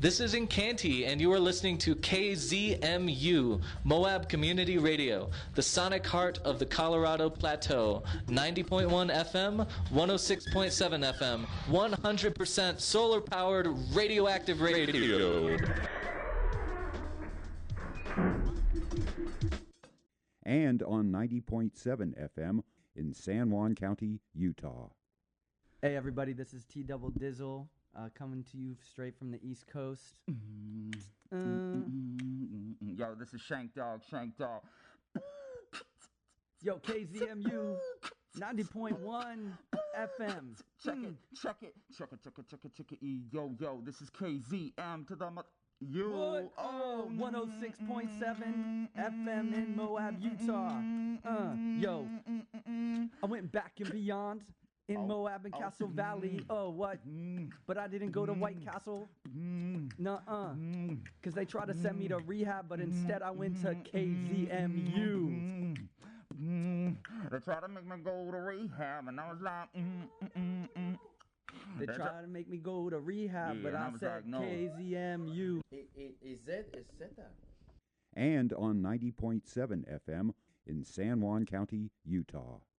This is Incanti, and you are listening to KZMU, Moab Community Radio, the sonic heart of the Colorado Plateau. 90.1 FM, 106.7 FM, 100% solar-powered radioactive radio. And on 90.7 FM in San Juan County, Utah. Hey everybody, this is T Double Dizzle, coming to you straight from the East Coast. Yo, this is Shank Dog. Yo, KZMU, 90.1 FM. Check it. Yo, this is KZM to the you. What? 106.7 FM in Moab, Utah. Yo, I went back and beyond in Moab and Castle Valley. What? But I didn't go to White Castle. Nuh-uh. Because they tried to send me to rehab, but instead I went to KZMU. They tried to make me go to rehab, and I was like, They tried to make me go to rehab, but I said like, no. KZMU. Is that? And on 90.7 FM in San Juan County, Utah.